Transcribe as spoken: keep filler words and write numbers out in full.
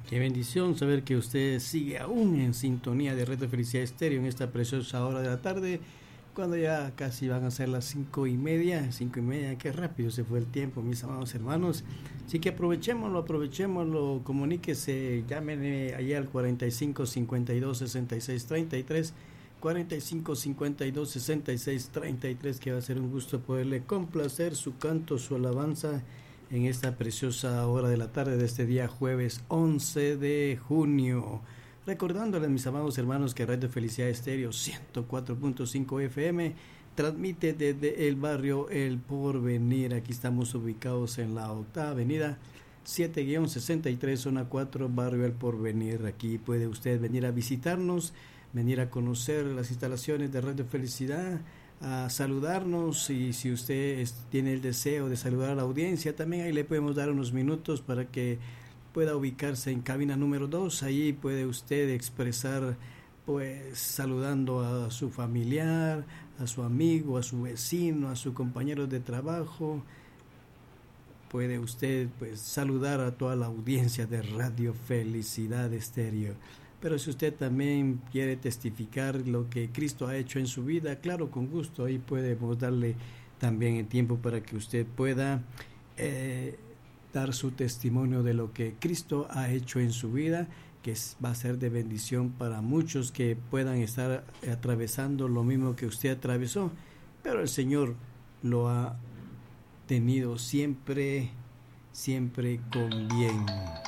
Qué bendición saber que usted sigue aún en sintonía de Red de Felicidad Estéreo en esta preciosa hora de la tarde, cuando ya casi van a ser las cinco y media, cinco y media, qué rápido se fue el tiempo, mis amados hermanos. Así que aprovechémoslo, aprovechémoslo, comuníquese, llámenme allá al cuarenta y cinco, cincuenta y dos, sesenta y seis, treinta y tres, cuarenta y cinco, cincuenta y dos, sesenta y seis, treinta y tres, que va a ser un gusto poderle complacer su canto, su alabanza en esta preciosa hora de la tarde de este día jueves once de junio. Recordándoles, mis amados hermanos, que Radio Felicidad Estéreo ciento cuatro punto cinco F M transmite desde el barrio El Porvenir. Aquí estamos ubicados en la octava avenida siete sesenta y tres, zona cuatro, barrio El Porvenir. Aquí puede usted venir a visitarnos, venir a conocer las instalaciones de Radio Felicidad, a saludarnos, y si usted es, tiene el deseo de saludar a la audiencia, también ahí le podemos dar unos minutos para que pueda ubicarse en cabina número dos. Ahí puede usted expresar, pues, saludando a su familiar, a su amigo, a su vecino, a su compañero de trabajo. Puede usted, pues, saludar a toda la audiencia de Radio Felicidad Estéreo. Pero si usted también quiere testificar lo que Cristo ha hecho en su vida, claro, con gusto, ahí podemos darle también el tiempo para que usted pueda eh, dar su testimonio de lo que Cristo ha hecho en su vida, que es, va a ser de bendición para muchos que puedan estar atravesando lo mismo que usted atravesó, pero el Señor lo ha tenido siempre, siempre con bien.